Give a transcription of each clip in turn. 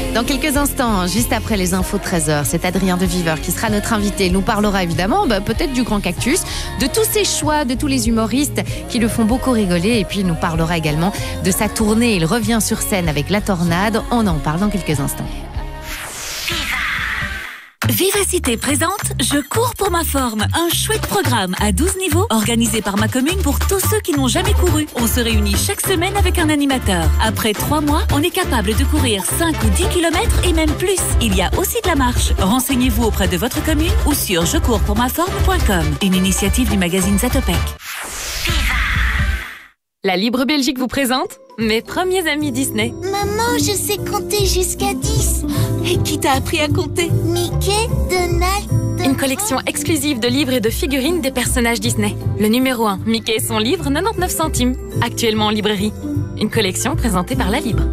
Dans quelques instants, juste après les infos de 13h, c'est Adrien de Viveur qui sera notre invité. Il nous parlera évidemment peut-être du Grand Cactus, de tous ses choix, de tous les humoristes qui le font beaucoup rigoler. Et puis il nous parlera également de sa tournée. Il revient sur scène avec La Tornade. On en parle dans quelques instants. Vivacité présente Je cours pour ma forme. Un chouette programme à 12 niveaux organisé par ma commune pour tous ceux qui n'ont jamais couru. On se réunit chaque semaine avec un animateur. Après 3 mois, on est capable de courir 5 ou 10 km et même plus. Il y a aussi de la marche. Renseignez-vous auprès de votre commune ou sur jecourspourmaforme.com. Une initiative du magazine Zatopek. La Libre Belgique vous présente mes premiers amis Disney. Maman, je sais compter jusqu'à 10. Et qui t'a appris à compter? Mickey, Donald... Une collection exclusive de livres et de figurines des personnages Disney. Le numéro 1, Mickey et son livre, 99 centimes. Actuellement en librairie. Une collection présentée par La Libre.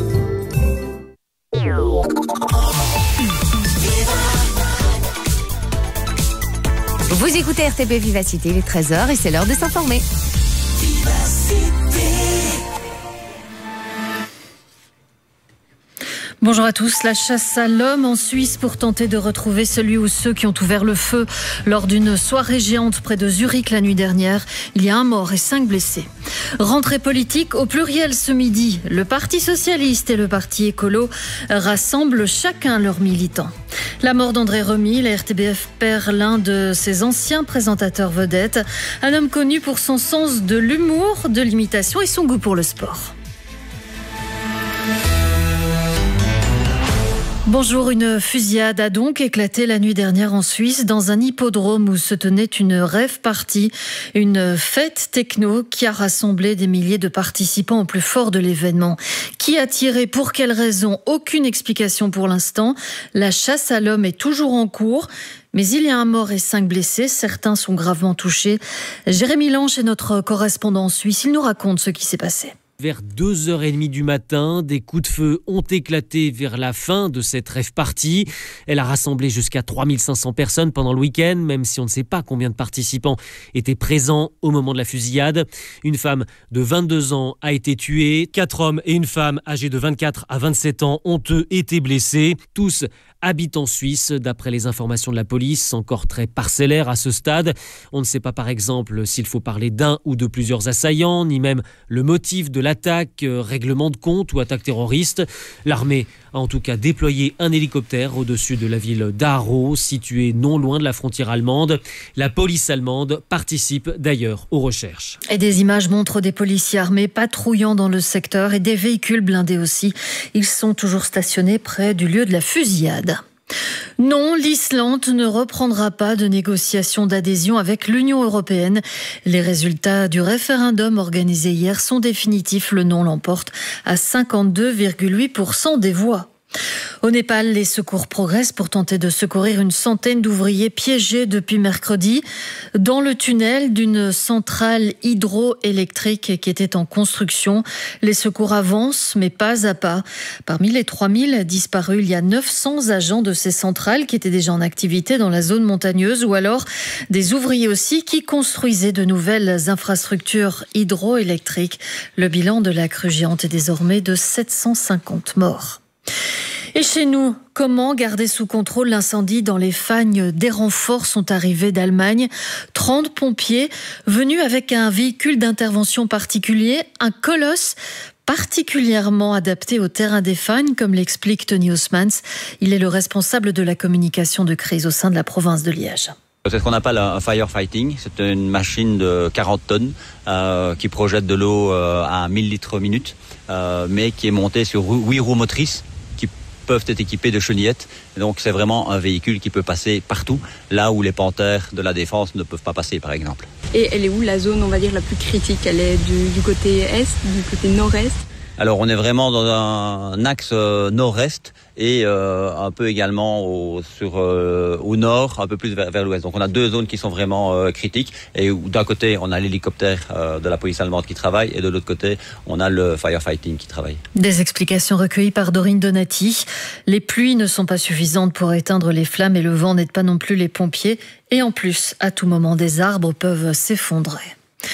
Vous écoutez RTP Vivacité, il est 13h et c'est l'heure de s'informer. Bonjour à tous. La chasse à l'homme en Suisse pour tenter de retrouver celui ou ceux qui ont ouvert le feu lors d'une soirée géante près de Zurich la nuit dernière. Il y a 1 mort et 5 blessés. Rentrée politique au pluriel ce midi. Le Parti socialiste et le Parti écolo rassemblent chacun leurs militants. La mort d'André Remy, la RTBF perd l'un de ses anciens présentateurs vedettes. Un homme connu pour son sens de l'humour, de l'imitation et son goût pour le sport. Bonjour, une fusillade a donc éclaté la nuit dernière en Suisse dans un hippodrome où se tenait une rave party, une fête techno qui a rassemblé des milliers de participants au plus fort de l'événement. Qui a tiré, pour quelles raisons? Aucune explication pour l'instant. La chasse à l'homme est toujours en cours. Mais il y a 1 mort et 5 blessés, certains sont gravement touchés. Jérémy Lange est notre correspondant en Suisse, il nous raconte ce qui s'est passé. Vers 2h30 du matin, des coups de feu ont éclaté vers la fin de cette rave party. Elle a rassemblé jusqu'à 3500 personnes pendant le week-end, même si on ne sait pas combien de participants étaient présents au moment de la fusillade. Une femme de 22 ans a été tuée. 4 hommes et une femme âgés de 24 à 27 ans ont eux été blessés. Tous habitent en Suisse, d'après les informations de la police, encore très parcellaire à ce stade. On ne sait pas par exemple s'il faut parler d'un ou de plusieurs assaillants, ni même le motif de l'attaque, règlement de compte ou attaque terroriste. L'armée a en tout cas déployé un hélicoptère au-dessus de la ville d'Aarau, située non loin de la frontière allemande. La police allemande participe d'ailleurs aux recherches. Et des images montrent des policiers armés patrouillant dans le secteur et des véhicules blindés aussi. Ils sont toujours stationnés près du lieu de la fusillade. Non, l'Islande ne reprendra pas de négociations d'adhésion avec l'Union européenne. Les résultats du référendum organisé hier sont définitifs. Le non l'emporte à 52,8% des voix. Au Népal, les secours progressent pour tenter de secourir une centaine d'ouvriers piégés depuis mercredi dans le tunnel d'une centrale hydroélectrique qui était en construction. Les secours avancent, mais pas à pas. Parmi les 3000 disparus, il y a 900 agents de ces centrales qui étaient déjà en activité dans la zone montagneuse ou alors des ouvriers aussi qui construisaient de nouvelles infrastructures hydroélectriques. Le bilan de la crue géante est désormais de 750 morts. Et chez nous, comment garder sous contrôle l'incendie dans les Fagnes? Des renforts sont arrivés d'Allemagne. 30 pompiers venus avec un véhicule d'intervention particulier, un colosse particulièrement adapté au terrain des Fagnes, comme l'explique Tony Haussmans. Il est le responsable de la communication de crise au sein de la province de Liège. C'est ce qu'on appelle un firefighting. C'est une machine de 40 tonnes qui projette de l'eau à 1000 litres minute, mais qui est montée sur 8 roues motrices qui peuvent être équipées de chenillettes. Et donc c'est vraiment un véhicule qui peut passer partout, là où les panthères de la défense ne peuvent pas passer, par exemple. Et elle est où la zone, on va dire, la plus critique? Elle est du côté est, du côté nord-est? Alors on est vraiment dans un axe nord-est et un peu également au nord, un peu plus vers l'ouest. Donc on a 2 zones qui sont vraiment critiques. Et d'un côté on a l'hélicoptère de la police allemande qui travaille et de l'autre côté on a le firefighting qui travaille. Des explications recueillies par Dorine Donati. Les pluies ne sont pas suffisantes pour éteindre les flammes et le vent n'aide pas non plus les pompiers. Et en plus, à tout moment, des arbres peuvent s'effondrer.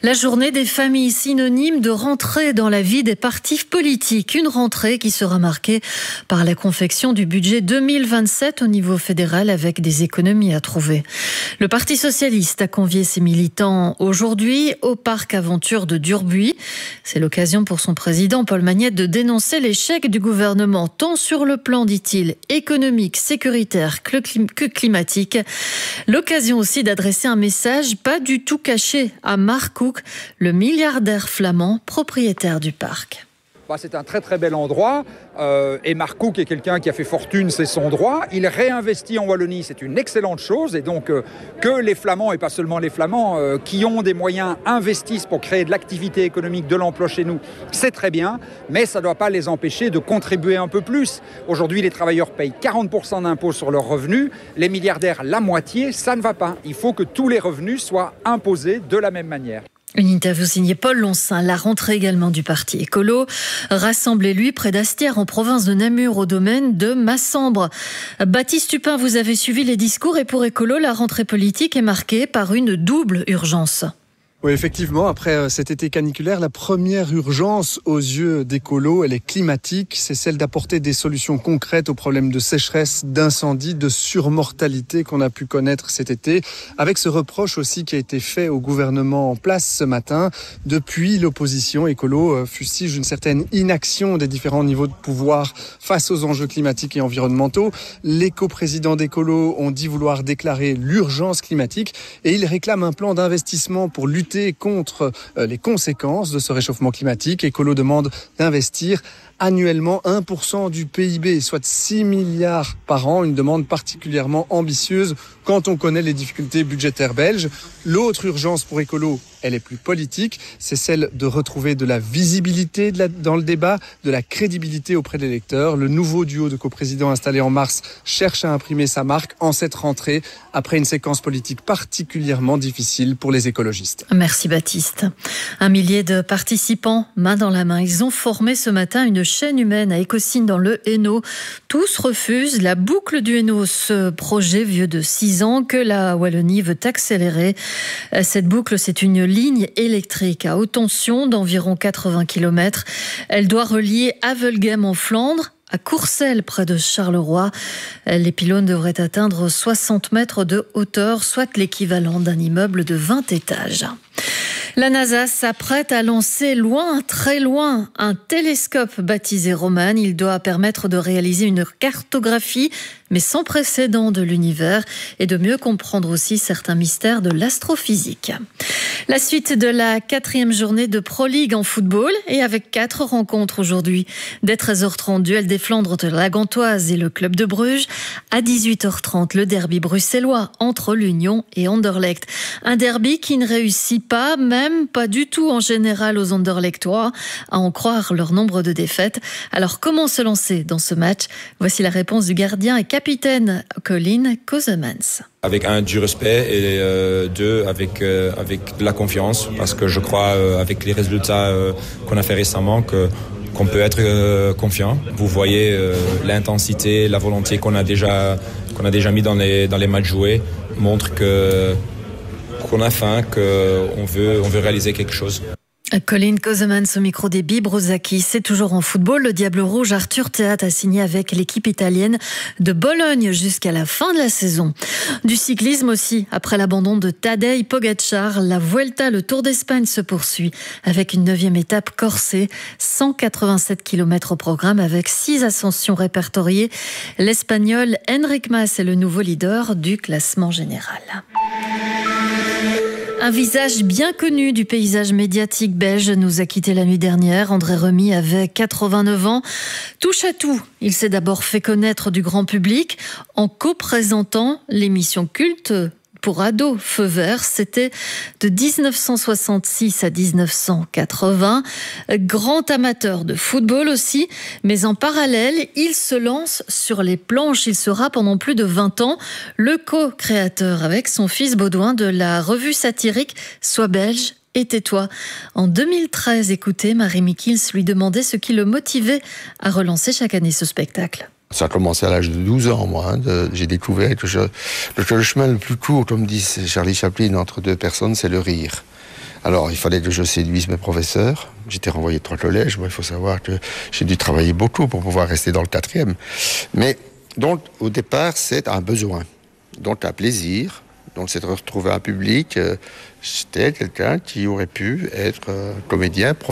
La journée des familles, synonyme de rentrée dans la vie des partis politiques. Une rentrée qui sera marquée par la confection du budget 2027 au niveau fédéral avec des économies à trouver. Le Parti socialiste a convié ses militants aujourd'hui au parc Aventure de Durbuy. C'est l'occasion pour son président Paul Magnette de dénoncer l'échec du gouvernement, tant sur le plan, dit-il, économique, sécuritaire que climatique. L'occasion aussi d'adresser un message pas du tout caché à Mark Cook, le milliardaire flamand propriétaire du parc. C'est un très très bel endroit et Mark Cook est quelqu'un qui a fait fortune, c'est son droit. Il réinvestit en Wallonie, c'est une excellente chose et donc que les Flamands et pas seulement les Flamands qui ont des moyens investissent pour créer de l'activité économique, de l'emploi chez nous, c'est très bien, mais ça ne doit pas les empêcher de contribuer un peu plus. Aujourd'hui, les travailleurs payent 40% d'impôts sur leurs revenus, les milliardaires la moitié, ça ne va pas. Il faut que tous les revenus soient imposés de la même manière. Une interview signée Paul Loncin, la rentrée également du parti écolo. Rassemblez-lui près d'Astières, en province de Namur, au domaine de Massembre. Baptiste Tupin, vous avez suivi les discours et pour écolo, la rentrée politique est marquée par une double urgence. Oui, effectivement, après cet été caniculaire, la première urgence aux yeux d'écolo, elle est climatique. C'est celle d'apporter des solutions concrètes aux problèmes de sécheresse, d'incendie, de surmortalité qu'on a pu connaître cet été. Avec ce reproche aussi qui a été fait au gouvernement en place ce matin. Depuis, l'opposition écolo fustige une certaine inaction des différents niveaux de pouvoir face aux enjeux climatiques et environnementaux. Les coprésidents d'écolo ont dit vouloir déclarer l'urgence climatique et ils réclament un plan d'investissement pour lutter contre les conséquences de ce réchauffement climatique. Écolo demande d'investir annuellement 1% du PIB, soit 6 milliards par an, une demande particulièrement ambitieuse quand on connaît les difficultés budgétaires belges. L'autre urgence pour écolo, elle est plus politique, c'est celle de retrouver de la visibilité dans le débat, de la crédibilité auprès des électeurs. Le nouveau duo de coprésidents installé en mars cherche à imprimer sa marque en cette rentrée, après une séquence politique particulièrement difficile pour les écologistes. Merci Baptiste. 1 millier de participants, main dans la main, ils ont formé ce matin une chaîne humaine à Écossynes dans le Hainaut. Tous refusent la boucle du Hainaut, ce projet vieux de 6 ans que la Wallonie veut accélérer. Cette boucle, c'est une ligne électrique à haute tension d'environ 80 km. Elle doit relier Avelgem en Flandre à Courcelles, près de Charleroi. Les pylônes devraient atteindre 60 mètres de hauteur, soit l'équivalent d'un immeuble de 20 étages. La NASA s'apprête à lancer loin, très loin, un télescope baptisé Roman. Il doit permettre de réaliser une cartographie, mais sans précédent, de l'univers et de mieux comprendre aussi certains mystères de l'astrophysique. La suite de la 4e journée de Pro League en football et avec 4 rencontres aujourd'hui. Dès 13h30, duel des Flandres de la Gantoise et le club de Bruges. À 18h30, le derby bruxellois entre l'Union et Anderlecht. Un derby qui ne réussit pas, même pas du tout en général aux Anderlechtois, à en croire leur nombre de défaites. Alors comment se lancer dans ce match ? Voici la réponse du gardien et capitaine Colin Kozemans. Avec du respect et 2 avec de la confiance, parce que je crois avec les résultats qu'on a fait récemment qu'on peut être confiant. Vous voyez l'intensité, la volonté qu'on a déjà mis dans les matchs joués montre qu'on a faim, qu'on veut réaliser quelque chose. Colin Kozemans au micro des Bibrozaki. C'est toujours en football. Le Diable Rouge Arthur Théat a signé avec l'équipe italienne de Bologne jusqu'à la fin de la saison. Du cyclisme aussi. Après l'abandon de Tadej Pogačar, la Vuelta, le Tour d'Espagne se poursuit avec une 9e étape corsée. 187 km au programme avec 6 ascensions répertoriées. L'Espagnol Enric Mas est le nouveau leader du classement général. Un visage bien connu du paysage médiatique belge nous a quitté la nuit dernière. André Remy avait 89 ans. Touche à tout. Il s'est d'abord fait connaître du grand public en co-présentant l'émission culte pour ados Feu Vert. C'était de 1966 à 1980. Grand amateur de football aussi, mais en parallèle, il se lance sur les planches. Il sera pendant plus de 20 ans le co-créateur avec son fils Baudouin de la revue satirique Sois belge et tais-toi. En 2013, écoutez, Marie Mikkels lui demandait ce qui le motivait à relancer chaque année ce spectacle. Ça a commencé à l'âge de 12 ans, moi. J'ai découvert que le chemin le plus court, comme dit Charlie Chaplin, entre deux personnes, c'est le rire. Alors, il fallait que je séduise mes professeurs. J'étais renvoyé de 3 collèges. Moi, il faut savoir que j'ai dû travailler beaucoup pour pouvoir rester dans le 4e. Mais donc, au départ, c'est un besoin. Donc, un plaisir. Donc, c'est de retrouver un public. J'étais quelqu'un qui aurait pu être comédien,